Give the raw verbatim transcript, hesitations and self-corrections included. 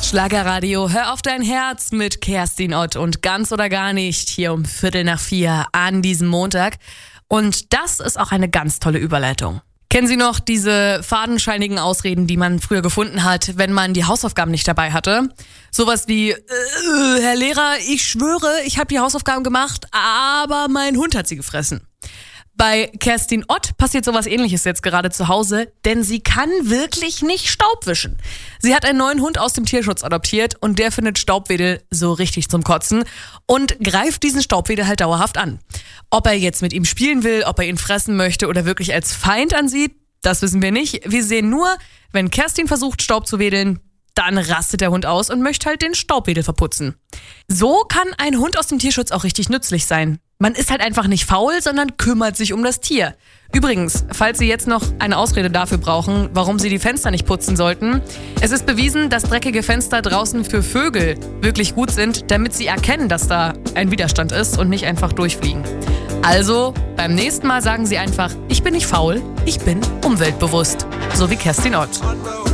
Schlagerradio, hör auf dein Herz mit Kerstin Ott und ganz oder gar nicht hier um Viertel nach vier an diesem Montag. Und das ist auch eine ganz tolle Überleitung. Kennen Sie noch diese fadenscheinigen Ausreden, die man früher gefunden hat, wenn man die Hausaufgaben nicht dabei hatte? Sowas wie, äh, Herr Lehrer, ich schwöre, ich habe die Hausaufgaben gemacht, aber mein Hund hat sie gefressen. Bei Kerstin Ott passiert sowas Ähnliches jetzt gerade zu Hause, denn sie kann wirklich nicht Staub wischen. Sie hat einen neuen Hund aus dem Tierschutz adoptiert und der findet Staubwedel so richtig zum Kotzen und greift diesen Staubwedel halt dauerhaft an. Ob er jetzt mit ihm spielen will, ob er ihn fressen möchte oder wirklich als Feind ansieht, das wissen wir nicht. Wir sehen nur, wenn Kerstin versucht, Staub zu wedeln, dann rastet der Hund aus und möchte halt den Staubwedel verputzen. So kann ein Hund aus dem Tierschutz auch richtig nützlich sein. Man ist halt einfach nicht faul, sondern kümmert sich um das Tier. Übrigens, falls Sie jetzt noch eine Ausrede dafür brauchen, warum Sie die Fenster nicht putzen sollten, es ist bewiesen, dass dreckige Fenster draußen für Vögel wirklich gut sind, damit sie erkennen, dass da ein Widerstand ist und nicht einfach durchfliegen. Also, beim nächsten Mal sagen Sie einfach, ich bin nicht faul, ich bin umweltbewusst. So wie Kerstin Ott.